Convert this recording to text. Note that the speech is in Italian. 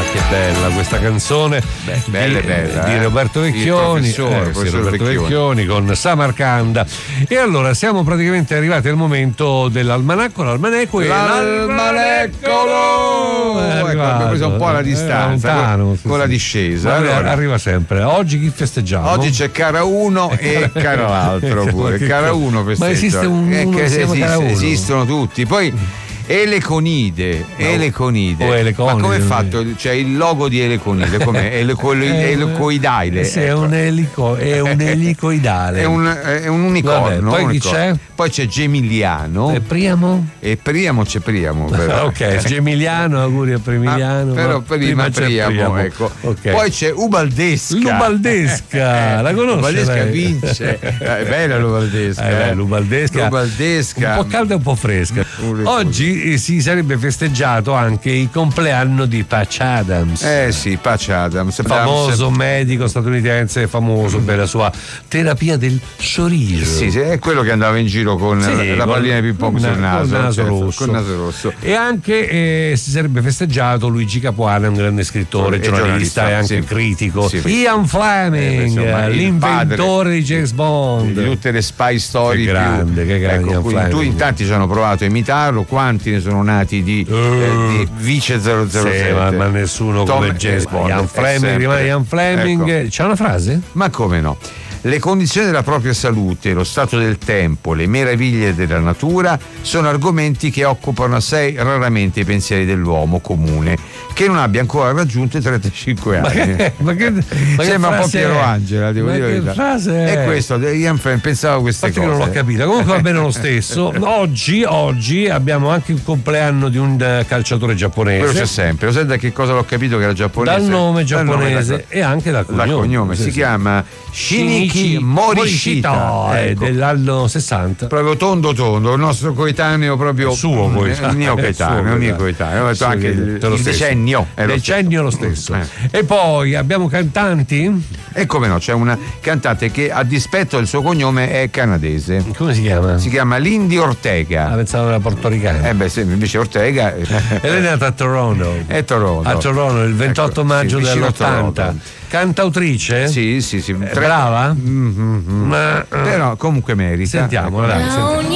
che bella questa canzone. Bella, di Roberto Vecchioni, Roberto Vecchioni con Samarcanda. E allora siamo praticamente arrivati al momento dell'almanacco, l'almaneccolo. Abbiamo preso un po' la distanza lontano, con la discesa. Allora, arriva sempre. Oggi chi festeggiamo? Oggi c'è cara uno e cara l'altro pure. Cara uno festeggia. Ma esiste esistono tutti. Poi Eleconide. O Eleconide. Ma come è fatto? C'è il logo di Eleconide, com'è? Elicoidale. Sì, è un elicoidale. È un unicorno. Vabbè, poi chi c'è? Poi c'è Gemiliano. E Priamo? E Priamo c'è Priamo. Però. Ok, Gemiliano, auguri a Premiliano. Però prima Priamo, ecco. Okay. Poi c'è Ubaldesca. L'Ubaldesca, la conosci? L'Ubaldesca vince. È bella l'Ubaldesca. L'Ubaldesca. Un po' calda e un po' fresca. Oggi si sarebbe festeggiato anche il compleanno di Patch Adams. Sì, Patch Adams. Famoso medico statunitense, famoso per la sua terapia del sorriso. Sì, è quello che andava in giro con la pallina di ping pong sul naso. Col naso rosso. E anche si sarebbe festeggiato Luigi Capuana, un grande scrittore, giornalista e anche critico. Sì. Ian Fleming, l'inventore di James Bond. Di tutte le spy story. Che grande Ian Fleming. Tu in tanti ci hanno provato a imitarlo, quanti ne sono nati di Vice 007? Ma nessuno come James Bond. Ian Fleming rimane Ian Fleming. Ecco. C'è una frase? Ma come no? Le condizioni della propria salute, lo stato del tempo, le meraviglie della natura sono argomenti che occupano assai raramente i pensieri dell'uomo comune, che non abbia ancora raggiunto i 35 anni. Ma che sembra un po' Piero Angela, devo dire la verità. Frase è questo, Ian Fleming pensavo queste cose. Che non l'ho capita, comunque va bene lo stesso. Oggi abbiamo anche il compleanno di un calciatore giapponese. Quello c'è sempre, lo sai da che cosa l'ho capito che era giapponese? Dal nome giapponese e anche dal cognome. Si chiama Shinichi Morishita, ecco. Dell'anno 60. Proprio tondo, il nostro coetaneo proprio. Suo coetaneo. Il mio coetaneo. Ho detto anche il decennio. Decennio lo stesso. E poi abbiamo cantanti? E come no, c'è una cantante che a dispetto del suo cognome è canadese. Come si chiama? Si chiama Lindy Ortega. Pensavo era portoricana. Sì, invece Ortega. Ed è nata a Toronto. A Toronto il 28 maggio dell'80. Cantautrice? Sì. Brava? Però comunque merita. Sentiamo, dai.